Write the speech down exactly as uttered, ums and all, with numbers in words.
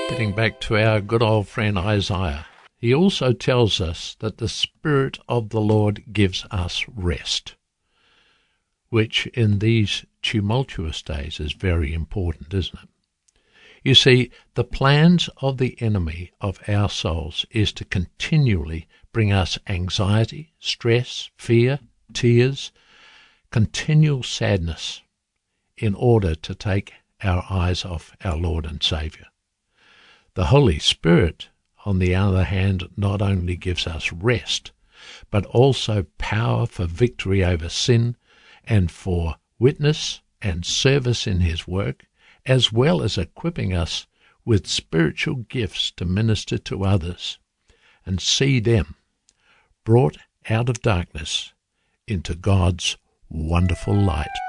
Getting back to our good old friend Isaiah, he also tells us that the Spirit of the Lord gives us rest, which in these tumultuous days is very important, isn't it? You see, the plans of the enemy of our souls is to continually bring us anxiety, stress, fear, tears, continual sadness, in order to take our eyes off our Lord and Saviour. The Holy Spirit, on the other hand, not only gives us rest, but also power for victory over sin and for witness and service in his work, as well as equipping us with spiritual gifts to minister to others and see them brought out of darkness into God's wonderful light.